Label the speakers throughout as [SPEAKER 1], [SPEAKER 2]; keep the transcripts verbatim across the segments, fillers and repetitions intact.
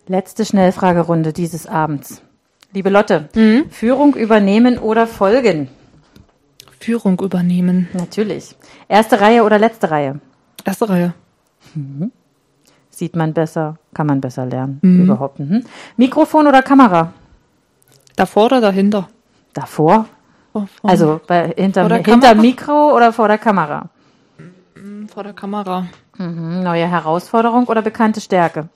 [SPEAKER 1] Letzte Schnellfragerunde dieses Abends. Liebe Lotte,
[SPEAKER 2] Mhm.
[SPEAKER 1] Führung übernehmen oder folgen?
[SPEAKER 2] Führung übernehmen.
[SPEAKER 1] Natürlich. Erste Reihe oder letzte Reihe?
[SPEAKER 2] Erste Reihe.
[SPEAKER 1] Sieht man besser, kann man besser lernen.
[SPEAKER 2] Mhm.
[SPEAKER 1] Überhaupt. Mhm. Mikrofon oder Kamera?
[SPEAKER 2] Davor oder dahinter?
[SPEAKER 1] Davor?
[SPEAKER 2] Vor, vor,
[SPEAKER 1] Also bei, hinter,
[SPEAKER 2] Vor der
[SPEAKER 1] hinter
[SPEAKER 2] Kamera?
[SPEAKER 1] Mikro oder vor der Kamera?
[SPEAKER 2] vor der Kamera.
[SPEAKER 1] Mhm. Neue Herausforderung oder bekannte Stärke?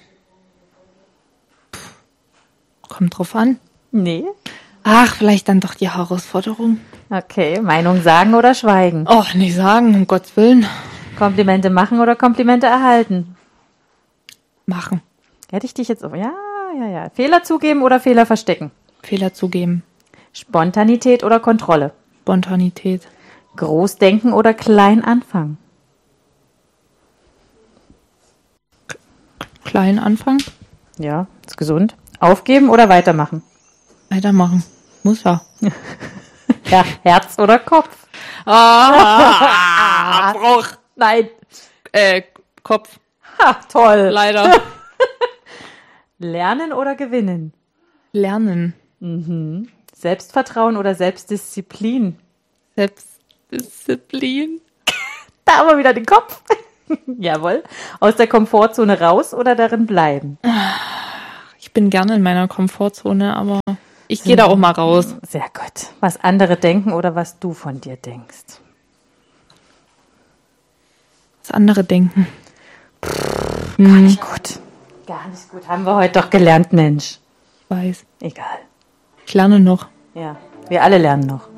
[SPEAKER 2] Kommt drauf an.
[SPEAKER 1] Nee.
[SPEAKER 2] Ach, vielleicht dann doch die Herausforderung.
[SPEAKER 1] Okay. Meinung sagen oder schweigen?
[SPEAKER 2] Oh, nicht sagen, um Gottes Willen.
[SPEAKER 1] Komplimente machen oder Komplimente erhalten?
[SPEAKER 2] Machen.
[SPEAKER 1] Hätte ich dich jetzt... Ja, ja, ja. Fehler zugeben oder Fehler verstecken?
[SPEAKER 2] Fehler zugeben.
[SPEAKER 1] Spontanität oder Kontrolle?
[SPEAKER 2] Spontanität.
[SPEAKER 1] Groß denken oder klein anfangen?
[SPEAKER 2] Klein anfangen.
[SPEAKER 1] Ja, ist gesund. Aufgeben oder weitermachen?
[SPEAKER 2] Weitermachen. Muss ja.
[SPEAKER 1] Ja, Herz oder Kopf?
[SPEAKER 2] Ah, Bruch.
[SPEAKER 1] Nein.
[SPEAKER 2] Äh, Kopf.
[SPEAKER 1] Ha, toll.
[SPEAKER 2] Leider.
[SPEAKER 1] Lernen oder gewinnen?
[SPEAKER 2] Lernen.
[SPEAKER 1] Selbstvertrauen oder Selbstdisziplin?
[SPEAKER 2] Selbstdisziplin.
[SPEAKER 1] Da haben wir wieder den Kopf. Jawohl. Aus der Komfortzone raus oder darin bleiben?
[SPEAKER 2] Ich bin gerne in meiner Komfortzone, aber ich gehe da auch mal raus.
[SPEAKER 1] Sehr gut. Was andere denken oder was du von dir denkst?
[SPEAKER 2] Was andere denken.
[SPEAKER 1] Gar nicht gut. Gar nicht gut. Haben wir heute doch gelernt, Mensch.
[SPEAKER 2] Weiß.
[SPEAKER 1] Egal.
[SPEAKER 2] Ich lerne noch.
[SPEAKER 1] Ja, wir alle lernen noch.